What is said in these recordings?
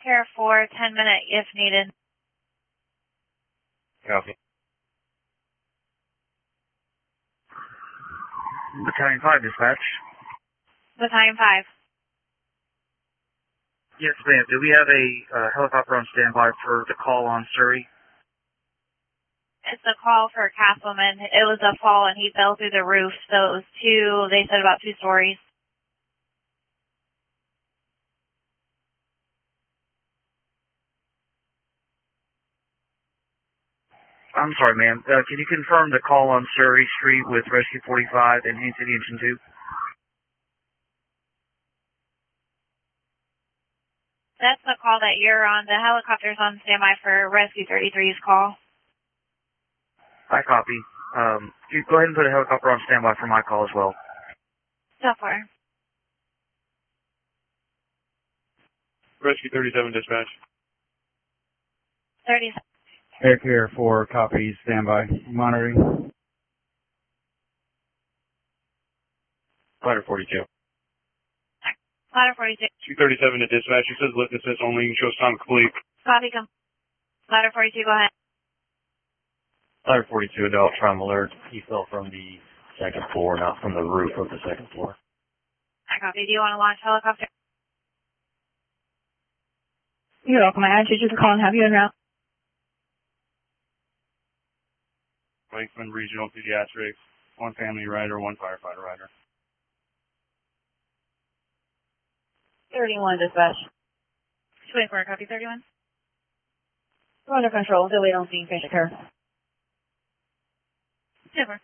here for 10-minute if needed. Copy. Battalion 5, dispatch. Battalion 5. Yes, ma'am. Do we have a helicopter on standby for the call on Surrey? It's a call for Castleman. It was a fall and he fell through the roof, so it was they said about 2 stories. I'm sorry, ma'am. Can you confirm the call on Surrey Street with Rescue 45 and Haines City Engine 2? That's the call that you're on. The helicopter's on standby for Rescue 33's call. I copy. You go ahead and put a helicopter on standby for my call as well. So far. Rescue 37, dispatch. 30. Air Care 4, copy, standby. Monitoring. Ladder 42. Ladder 42. 237 to dispatch. It says lift assist only. Shows time complete. Copy, come. Ladder 42, go ahead. Ladder 42, adult trauma alert. He fell from the 2nd floor, not from the roof of the 2nd floor. I copy. Do you want to launch helicopter? You're welcome. I answered your call and have you en route. Lakeland Regional Pediatrics. 1 family rider, 1 firefighter rider. 31, dispatch. 24, copy 31. We're under control. Delay on scene. Patient care. Super.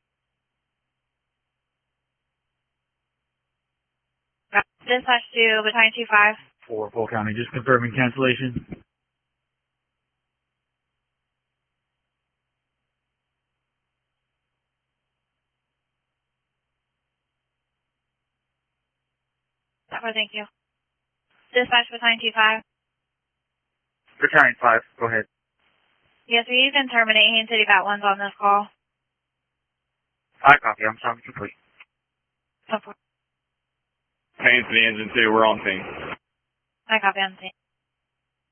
Dispatch to Battalion 25. 4, Polk County, just confirming cancellation. Super, thank you. Dispatch Battalion 25. Battalion 5, go ahead. Yes, you can terminate. Haines City got ones on this call. I copy. I'm sorry, complete. So far. Haines City Engine 2, we're on scene. I copy on scene.